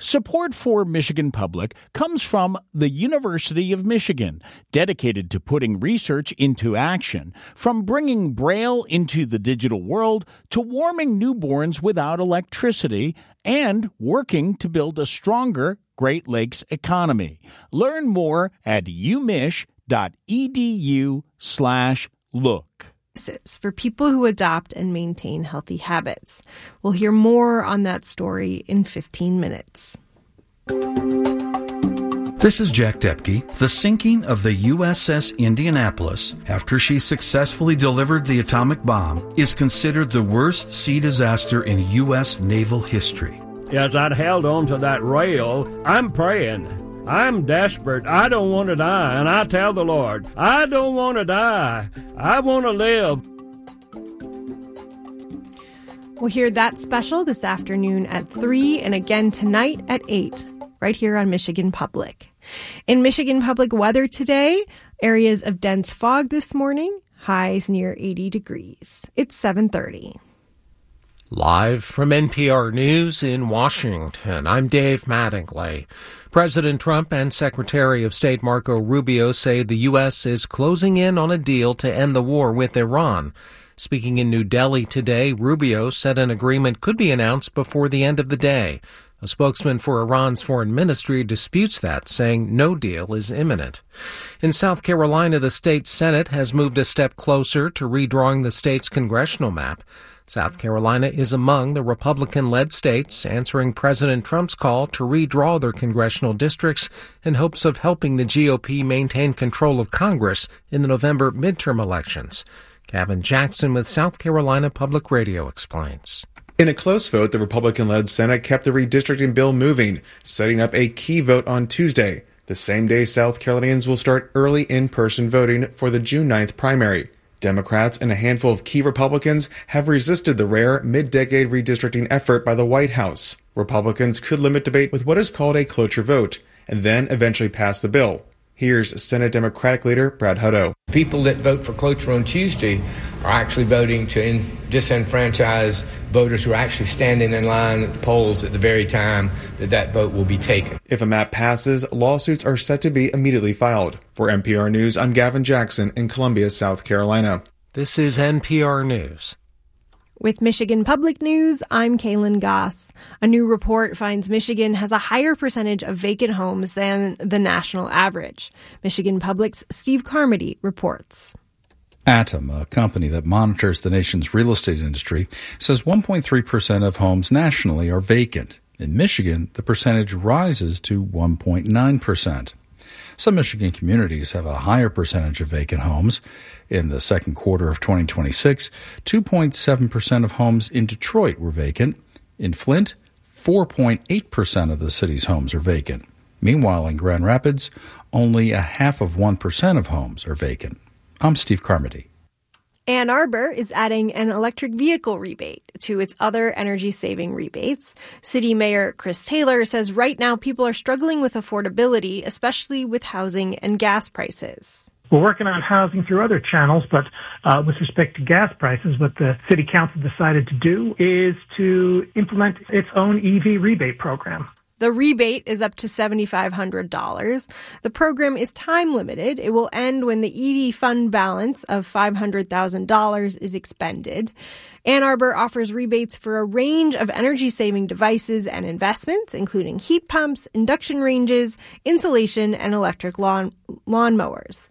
Support for Michigan Public comes from the University of Michigan, dedicated to putting research into action, from bringing Braille into the digital world to warming newborns without electricity, and working to build a stronger Great Lakes economy. Learn more at umich.edu/look. For people who adopt and maintain healthy habits. We'll hear more on that story in 15 minutes. This is Jack Depke. The sinking of the USS Indianapolis, after she successfully delivered the atomic bomb, is considered the worst sea disaster in U.S. naval history. As I'd held on to that rail, I'm praying. I'm desperate. I don't want to die. And I tell the Lord, I don't want to die. I want to live. We'll hear that special this afternoon at 3 and again tonight at 8, right here on Michigan Public. In Michigan Public weather today, areas of dense fog this morning, highs near 80 degrees. It's 7:30. Live from NPR News in Washington, I'm Dave Mattingly. President Trump and Secretary of State Marco Rubio say the U.S. is closing in on a deal to end the war with Iran. Speaking in New Delhi today, Rubio said an agreement could be announced before the end of the day. A spokesman for Iran's foreign ministry disputes that, saying no deal is imminent. In South Carolina, the state Senate has moved a step closer to redrawing the state's congressional map. South Carolina is among the Republican-led states answering President Trump's call to redraw their congressional districts in hopes of helping the GOP maintain control of Congress in the November midterm elections. Gavin Jackson with South Carolina Public Radio explains. In a close vote, the Republican-led Senate kept the redistricting bill moving, setting up a key vote on Tuesday, the same day South Carolinians will start early in-person voting for the June 9th primary. Democrats and a handful of key Republicans have resisted the rare mid-decade redistricting effort by the White House. Republicans could limit debate with what is called a cloture vote, and then eventually pass the bill. Here's Senate Democratic leader Brad Hutto. People that vote for cloture on Tuesday are actually voting to disenfranchise voters who are actually standing in line at the polls at the very time that vote will be taken. If a map passes, lawsuits are set to be immediately filed. For NPR News, I'm Gavin Jackson in Columbia, South Carolina. This is NPR News. With Michigan Public News, I'm Kaylin Goss. A new report finds Michigan has a higher percentage of vacant homes than the national average. Michigan Public's Steve Carmody reports. Atom, a company that monitors the nation's real estate industry, says 1.3% of homes nationally are vacant. In Michigan, the percentage rises to 1.9%. Some Michigan communities have a higher percentage of vacant homes. In the second quarter of 2026, 2.7% of homes in Detroit were vacant. In Flint, 4.8% of the city's homes are vacant. Meanwhile, in Grand Rapids, only 0.5% of homes are vacant. I'm Steve Carmody. Ann Arbor is adding an electric vehicle rebate to its other energy-saving rebates. City Mayor Chris Taylor says right now people are struggling with affordability, especially with housing and gas prices. We're working on housing through other channels, but with respect to gas prices, what the City Council decided to do is to implement its own EV rebate program. The rebate is up to $7,500. The program is time limited. It will end when the EV fund balance of $500,000 is expended. Ann Arbor offers rebates for a range of energy-saving devices and investments, including heat pumps, induction ranges, insulation, and electric lawnmowers.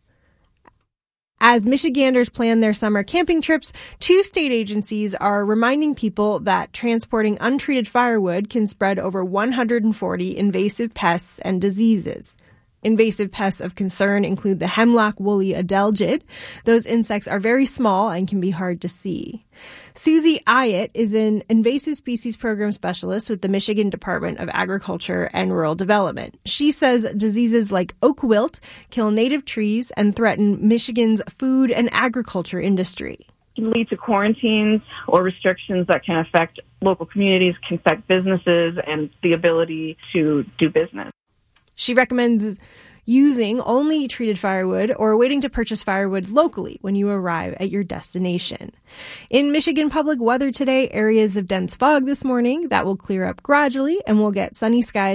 As Michiganders plan their summer camping trips, 2 state agencies are reminding people that transporting untreated firewood can spread over 140 invasive pests and diseases. Invasive pests of concern include the hemlock woolly adelgid. Those insects are very small and can be hard to see. Susie Ayotte is an invasive species program specialist with the Michigan Department of Agriculture and Rural Development. She says diseases like oak wilt kill native trees and threaten Michigan's food and agriculture industry. It can lead to quarantines or restrictions that can affect local communities, can affect businesses and the ability to do business. She recommends using only treated firewood or waiting to purchase firewood locally when you arrive at your destination. In Michigan Public weather today, areas of dense fog this morning that will clear up gradually and we'll get sunny skies